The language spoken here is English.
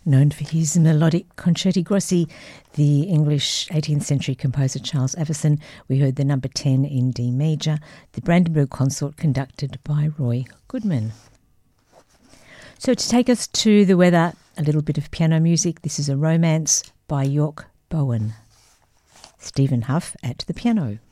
Known for his melodic concerti grossi, the English 18th century composer Charles Avison, we heard the number 10 in D major, the Brandenburg Consort conducted by Roy Goodman. So to take us to the weather, a little bit of piano music. This is a romance by York Bowen. Stephen Huff at the piano.